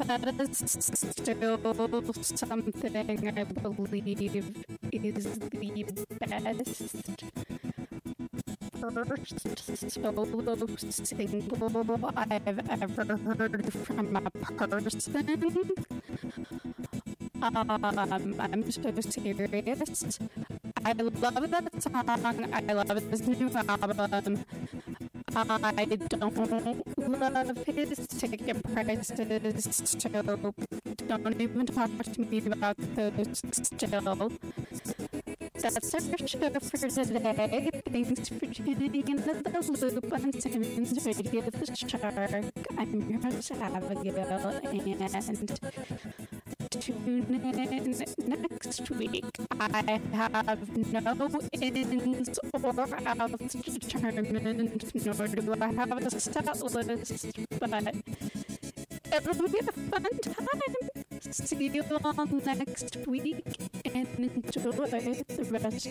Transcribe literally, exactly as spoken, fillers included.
that is still something I believe is the best first solo single I've ever heard from a person. Um, I'm so serious. I love that song. I love this new album. I don't love his ticket prices, so don't even talk to me about those still. That's our show for today. Thanks for tuning into the loop on Simmons Radio the Shark. I'm your host, Abigail, and tune in next week. I have no ins or outs determined, nor do I have a set list, but it'll be a fun time. See you all next week and enjoy the rest